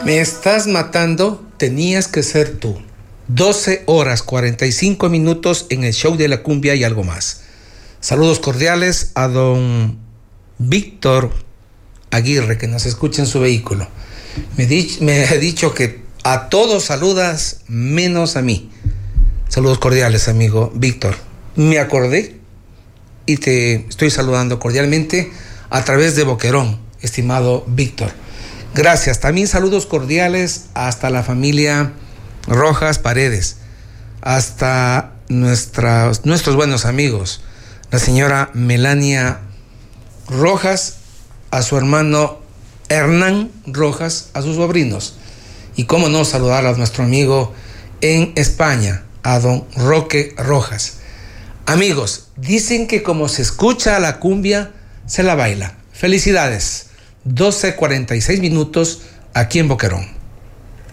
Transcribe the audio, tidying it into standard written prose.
Me estás matando, tenías que ser tú. 12 horas 45 minutos en el show de la cumbia y algo más. Saludos cordiales a don Víctor Aguirre, que nos escucha en su vehículo. Me ha dicho que a todos saludas menos a mí. Saludos cordiales, amigo Víctor. Me acordé y te estoy saludando cordialmente a través de Boquerón, estimado Víctor. Gracias. También saludos cordiales hasta la familia Rojas Paredes, hasta nuestros buenos amigos, la señora Melania Rojas, a su hermano Hernán Rojas, a sus sobrinos. Y cómo no saludar a nuestro amigo en España, a don Roque Rojas. Amigos, dicen que como se escucha la cumbia, se la baila. Felicidades. 12:46 minutos aquí en Boquerón.